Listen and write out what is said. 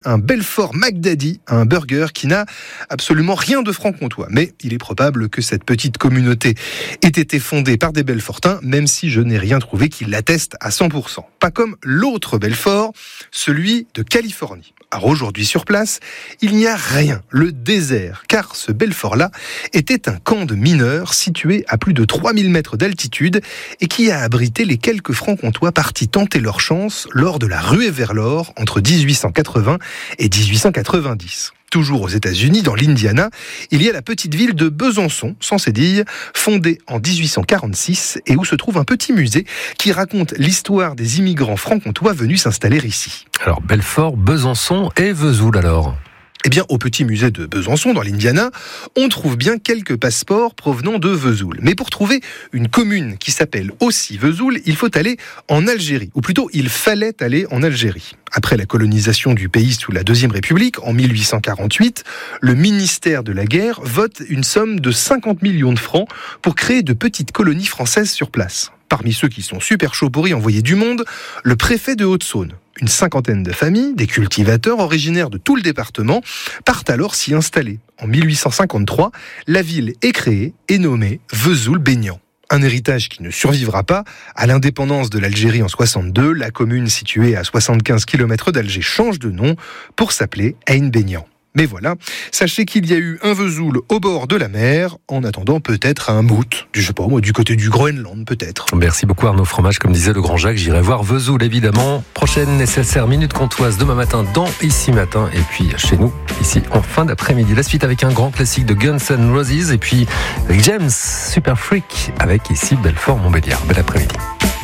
un Belfort McDaddy, un burger qui n'a absolument rien de franc-comtois. Mais il est probable que cette petite communauté ait été fondée par des Belfortins, même si je n'ai rien trouvé qui l'atteste à 100%. Pas comme l'autre Belfort, celui de Californie. Alors aujourd'hui sur place, il n'y a rien, le désert, car ce Belfort-là était un camp de mineurs situé à plus de 3000 mètres d'altitude et qui a abrité les quelques francs-comtois partis tenter leur chance lors de la ruée vers l'or entre 1880 et 1890. Toujours aux États-Unis, dans l'Indiana, il y a la petite ville de Besançon, sans cédille, fondée en 1846 et où se trouve un petit musée qui raconte l'histoire des immigrants franc-comtois venus s'installer ici. Alors Belfort, Besançon et Vesoul alors ? Eh bien, au petit musée de Besançon, dans l'Indiana, on trouve bien quelques passeports provenant de Vesoul. Mais pour trouver une commune qui s'appelle aussi Vesoul, il faut aller en Algérie. Ou plutôt, il fallait aller en Algérie. Après la colonisation du pays sous la Deuxième République, en 1848, le ministère de la Guerre vote une somme de 50 millions de francs pour créer de petites colonies françaises sur place. Parmi ceux qui sont super chauds pour y envoyer du monde, le préfet de Haute-Saône. Une cinquantaine de familles, des cultivateurs originaires de tout le département, partent alors s'y installer. En 1853, la ville est créée et nommée Vesoul-Bénian. Un héritage qui ne survivra pas. À l'indépendance de l'Algérie en 62, la commune située à 75 km d'Alger change de nom pour s'appeler Ain-Bénian. Mais voilà, sachez qu'il y a eu un Vesoul au bord de la mer, en attendant peut-être un mout, je sais pas moi, du côté du Groenland peut-être. Merci beaucoup Arnaud Fromage, comme disait le grand Jacques, j'irai voir Vesoul évidemment. Prochaine nécessaire Minute Comtoise demain matin dans Ici Matin, et puis chez nous, ici en fin d'après-midi. La suite avec un grand classique de Guns N' Roses, et puis James, Super Freak, avec ici Belfort Montbéliard. Bel après-midi.